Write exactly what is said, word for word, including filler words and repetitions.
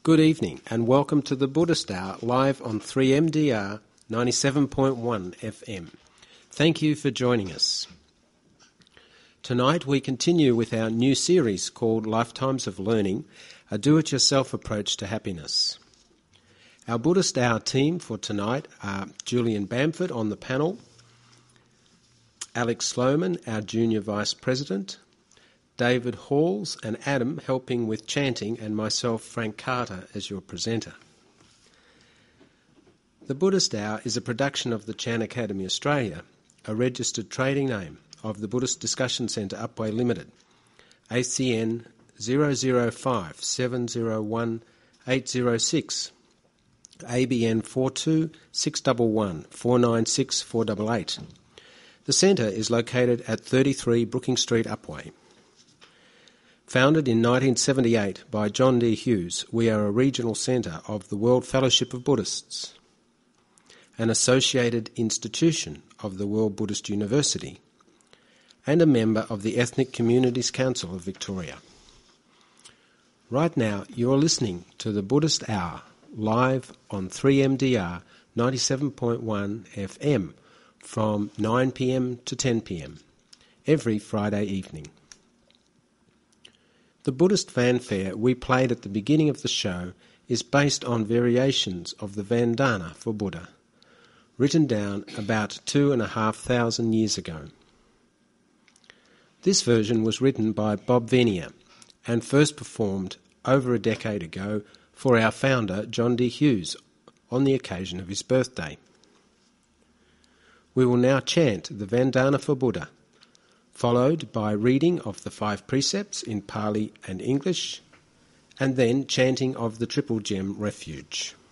Good evening and welcome to the Buddhist Hour live on three M D R ninety-seven point one F M. Thank you for joining us. Tonight we continue with our new series called Lifetimes of Learning, a do-it-yourself approach to happiness. Our Buddhist Hour team for tonight are Julian Bamford on the panel, Alex Sloman, our Junior Vice President, David Halls and Adam helping with chanting, and myself, Frank Carter, as your presenter. The Buddhist Hour is a production of the Chan Academy Australia, a registered trading name of the Buddhist Discussion Centre Upwey Limited, A C N zero zero five seven zero one eight zero six, A B N four two six one one four nine six four eight eight. The centre is located at thirty-three Brooking Street, Upwey. Founded in nineteen seventy-eight by John D. Hughes, we are a regional centre of the World Fellowship of Buddhists, an associated institution of the World Buddhist University, and a member of the Ethnic Communities Council of Victoria. Right now, you are listening to the Buddhist Hour, live on three M D R ninety-seven point one F M from nine p m to ten p m every Friday evening. The Buddhist fanfare we played at the beginning of the show is based on variations of the Vandana for Buddha, written down about two and a half thousand years ago. This version was written by Bob Venier and first performed over a decade ago for our founder John D. Hughes on the occasion of his birthday. We will now chant the Vandana for Buddha, followed by reading of the five precepts in Pali and English, and then chanting of the Triple Gem Refuge.